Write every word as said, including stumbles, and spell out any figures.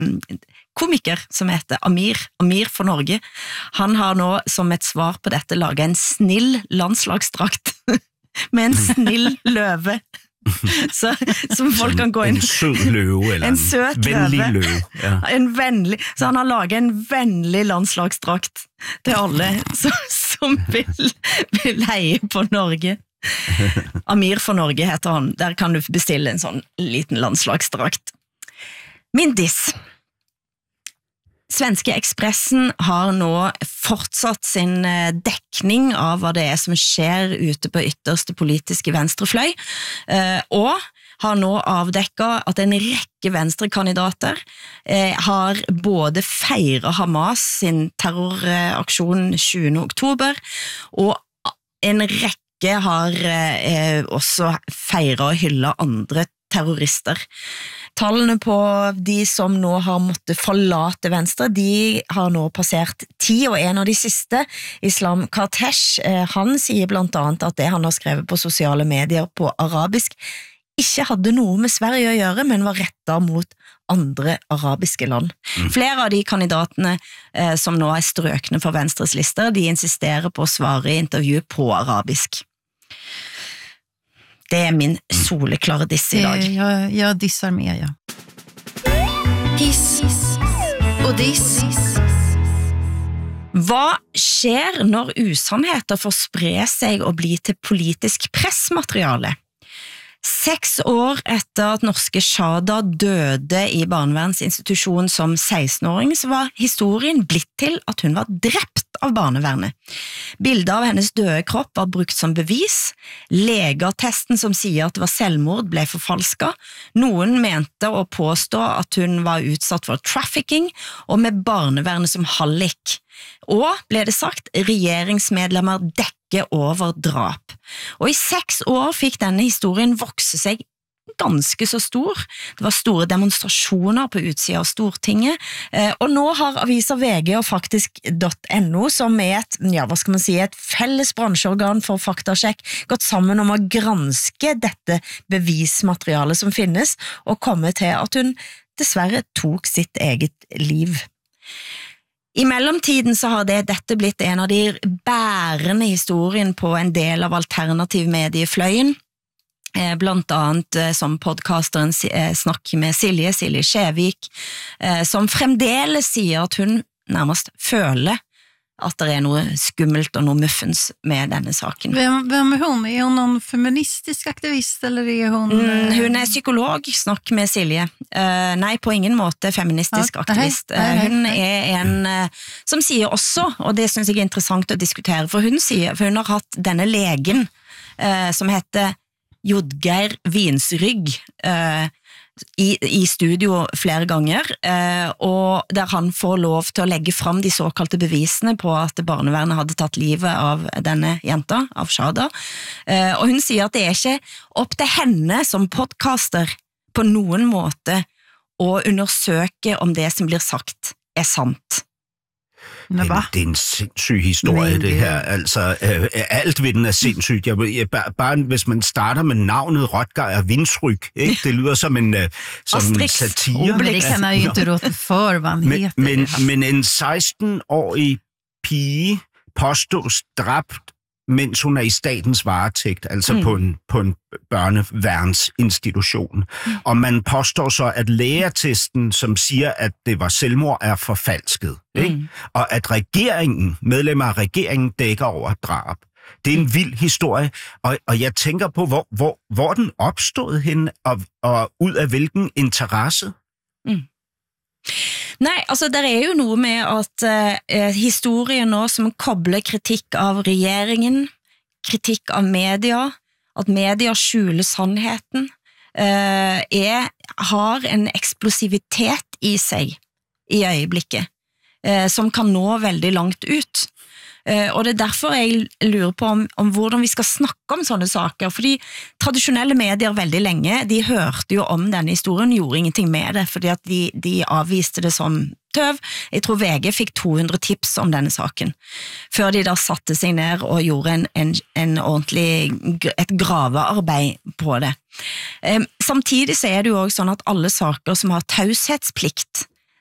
komiker som heter Amir, Amir for Norge. Han har nå som et svar på dette laget en snill landslagsdrakt med en snill løve. Så, som folk kan gå inn en sød løve eller en, en søt vennlig løve, løve ja. En vennlig, så han har laget en vennlig landslagsdrakt til alle som, som vil, vil heie på Norge. Amir for Norge heter han. Der kan du bestille en sånn liten landslagsdrakt. Min diss. Svenske Expressen har nå fortsatt sin dekning av hva det er som skjer ute på ytterste politiske venstrefløy, og har nå avdekket at en rekke venstrekandidater har både feiret Hamas sin terroraksjon tjuende oktober, og en rekke har også feiret og hyllet andre terrorister. Tallene på de som nå har måttet forlate venstre, de har nå passert ti, og en av de siste, Islam Kartesh, han sier blant annet at det han har skrevet på sosiale medier på arabisk ikke hadde noe med Sverige å gjøre, men var rettet mot andre arabiske land. Mm. Flere av de kandidatene eh, som nå er strøkne for Venstres lister, de insisterer på å svare i intervju på arabisk. Det er min soleklare diss i dag. Eh, jag, jag dissar med, ja. Hiss og diss. Hva skjer når usannheter får spre seg og bli til politisk pressmateriale? Seks år etter at norske Shada døde i barnevernsinstitusjon som seksten-åring, så var historien blitt til at hun var drept av barnevernet. Bildet av hennes døde kropp var brukt som bevis, legeattesten som sier at det var selvmord ble forfalsket, noen mente å påstå at hun var utsatt for trafficking, og med barnevernet som hallik. Og, ble det sagt, regjeringsmedlemmer dekker over drap. Og i seks år fikk denne historien vokse seg ganske så stor. Det var store demonstrasjoner på utsida av Stortinget, og nå har aviser V G og faktisk .no, som er et, ja, hva skal man si, et felles bransjeorgan for faktasjekk, gått sammen om å granske dette bevismaterialet som finnes, og komme til at hun dessverre tok sitt eget liv. I mellomtiden så har det, dette blitt en av de bærende historien på en del av alternativ mediefløyen, blant annet som podcasteren snakker med Silje, Silje Skjevik, som fremdeles sier at hun nærmest føler at det er noe skummelt og noe muffens med denne saken. Hvem, hvem er hun? Er hun noen feministisk aktivist, eller er hun... Mm, hun er psykolog, snakk med Silje. Uh, nei, på ingen måte feministisk ja, aktivist. Hei, hei, hei. Hun er en uh, som sier også, og det synes jeg er interessant å diskutere, for hun sier, for hun har hatt denne legen uh, som heter Jodgeir Vinsrygg, uh, I, i studio flere ganger, eh, og der han får lov til å legge fram de såkalte bevisene på at barnevernet hadde tatt livet av denne jenta, av Shada, eh, og hun sier at det er ikke opp til henne som podcaster på noen måte å undersøke om det som blir sagt er sant. Men det er en sindssyg historie, det her. Altså, øh, alt ved den er sindssygt. Jeg, jeg, bare, bare hvis man starter med navnet Rotgeir Vinsrygg, ikke? Det lyder som en, øh, som en satire. Men det kan jeg jo ikke råde for, hva han men, heter. Men, men en seksten-årig pige påstås dræbt, mens hun er i statens varetægt, altså mm. på en, på en børneværnsinstitution. Mm. Og man påstår så, at lægeattesten, som siger, at det var selvmord, er forfalsket. Ikke? Mm. Og at regeringen, medlemmer af regeringen, dækker over drab. Det er en vild historie, og, og jeg tænker på, hvor, hvor, hvor den opstod henne, og, og ud af hvilken interesse? Mm. Nei, altså det er jo noe med at eh, historien nå som kobler kritikk av regjeringen, kritikk av media, at media skjuler sannheten, eh, er, har en eksplosivitet i seg i øyeblikket, eh, som kan nå veldig langt ut. Uh, og det er derfor jeg lurer på om, om hvordan vi skal snakke om sånne saker, fordi tradisjonelle medier veldig lenge, de hørte jo om denne historien, gjorde ingenting med det, fordi at de, de avviste det som tøv. Jeg tror V G fikk to hundre tips om denne saken, før de da satte seg ned og gjorde en, en, en ordentlig, et gravearbeid på det. Um, samtidig så er det jo også sånn at alle saker som har taushetsplikt,